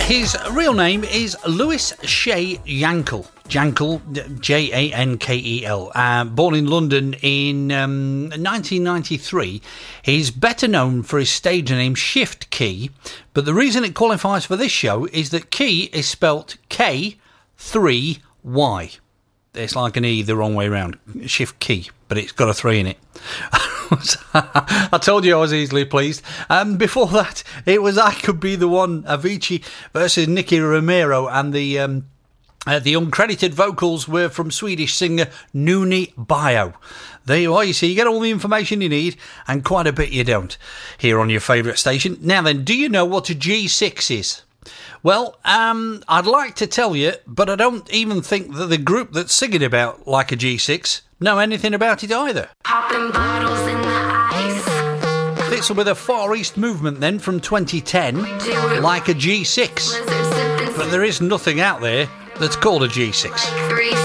His real name is Louis Shea Jankel. Jankel, Jankel. Born in London in 1993. He's better known for his stage name Shift Key, but the reason it qualifies for this show is that Key is spelt K3Y. It's like an E the wrong way round. Shift Key, but it's got a 3 in it. I told you I was easily pleased. Before that, it was I Could Be the One, Avicii versus Nicky Romero, and the uncredited vocals were from Swedish singer Nuni Bio. There you are, you see, you get all the information you need, and quite a bit you don't, here on your favourite station. Now then, do you know what a G6 is? Well, I'd like to tell you, but I don't even think that the group that's singing about Like a G6 know anything about it either. Popping bottles in the ice. Fits with a Far East movement then from 2010, Like a G6. But there is nothing out there that's called a G6.